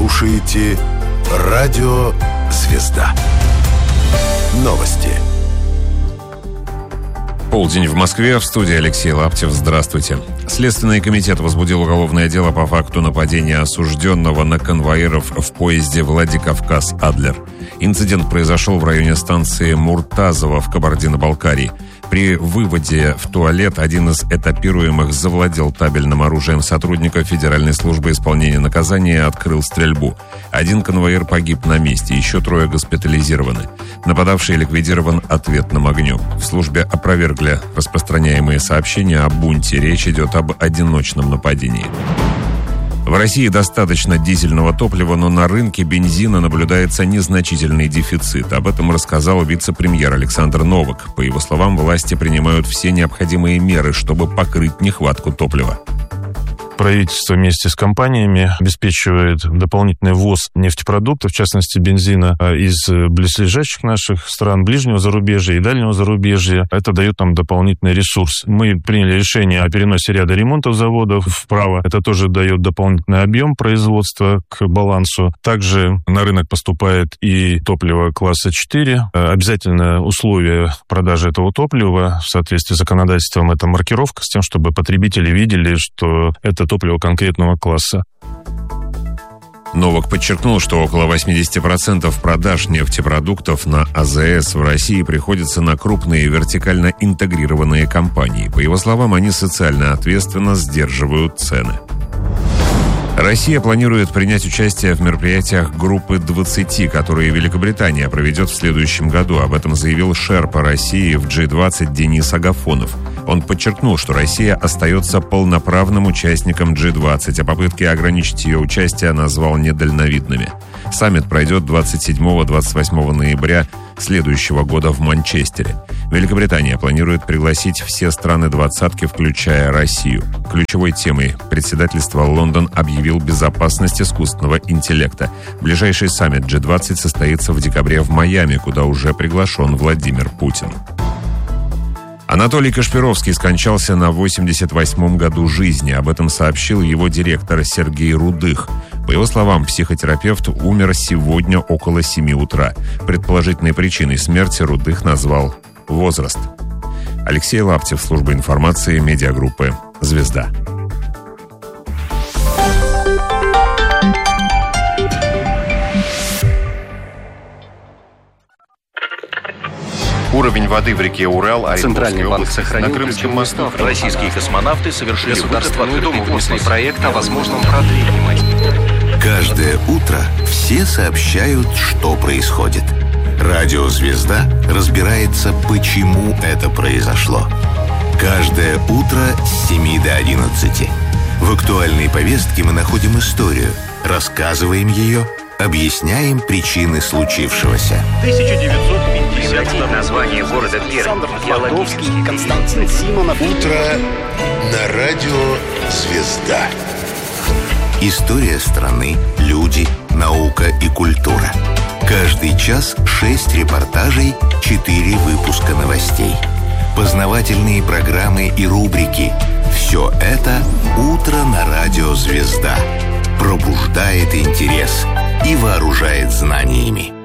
слушаете Радио Звезда. Новости. Полдень в Москве. В студии Алексей Лаптев. Здравствуйте. Следственный комитет возбудил уголовное дело по факту нападения осужденного на конвоиров в поезде Владикавказ-Адлер. Инцидент произошел в районе станции Муртазово в Кабардино-Балкарии. При выводе в туалет один из этапируемых завладел табельным оружием сотрудника Федеральной службы исполнения наказания и открыл стрельбу. Один конвоир погиб на месте, еще 3 госпитализированы. Нападавший ликвидирован ответным огнем. В службе опровергли распространяемые сообщения о бунте. Речь идет об одиночном нападении. В России достаточно дизельного топлива, но на рынке бензина наблюдается незначительный дефицит. Об этом рассказал вице-премьер Александр Новак. По его словам, власти принимают все необходимые меры, чтобы покрыть нехватку топлива. Правительство вместе с компаниями обеспечивает дополнительный ввоз нефтепродуктов, в частности бензина, из близлежащих наших стран, ближнего зарубежья и дальнего зарубежья. Это дает нам дополнительный ресурс. Мы приняли решение о переносе ряда ремонтов заводов вправо. Это тоже дает дополнительный объем производства к балансу. Также на рынок поступает и топливо класса 4. Обязательное условие продажи этого топлива в соответствии с законодательством — это маркировка, с тем, чтобы потребители видели, что это топливо конкретного класса. Новак подчеркнул, что около 80% продаж нефтепродуктов на АЗС в России приходится на крупные вертикально интегрированные компании. По его словам, они социально ответственно сдерживают цены. Россия планирует принять участие в мероприятиях группы 20, которые Великобритания проведет в следующем году. Об этом заявил шерпа России в G20 Денис Агафонов. Он подчеркнул, что Россия остается полноправным участником G20, а попытки ограничить ее участие назвал недальновидными. Саммит пройдет 27-28 ноября следующего года в Манчестере. Великобритания планирует пригласить все страны двадцатки, включая Россию. Ключевой темой председательства Лондон объявил безопасность искусственного интеллекта. Ближайший саммит G20 состоится в декабре в Майами, куда уже приглашен Владимир Путин. Анатолий Кашпировский скончался на 88-м году жизни. Об этом сообщил его директор Сергей Рудых. По его словам, психотерапевт умер сегодня около 7 утра. Предположительной причиной смерти Рудых назвал возраст. Алексей Лаптев, служба информации, медиагруппы «Звезда». Уровень воды в реке Урал, Центральный банк сохранил на Крымском мосту. Российские космонавты совершили Государственную Думу после проекта о возможном продлении. Каждое утро все сообщают, что происходит. Радио «Звезда» разбирается, почему это произошло. Каждое утро с 7 до 11. В актуальной повестке мы находим историю, рассказываем ее, объясняем причины случившегося. 1950 название города Пермь. Константин Симонов. Утро на радио «Звезда». История страны, люди, наука и культура. Каждый час 6 репортажей, 4 выпуска новостей. Познавательные программы и рубрики. Все это «Утро на радио «Звезда». Пробуждает интерес и вооружает знаниями.